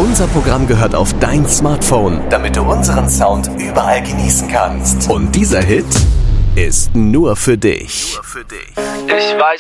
Unser Programm gehört auf dein Smartphone, damit du unseren Sound überall genießen kannst. Und dieser Hit ist nur für dich. Ich weiß